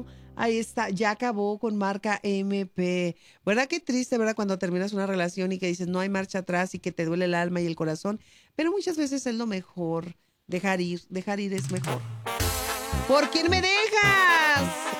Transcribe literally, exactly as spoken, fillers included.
Ahí está, ya acabó con marca M P. ¿Verdad qué triste, verdad? Cuando terminas una relación y que dices no hay marcha atrás y que te duele el alma y el corazón, pero muchas veces es lo mejor. Dejar ir, dejar ir es mejor. ¿Por quién me dejas?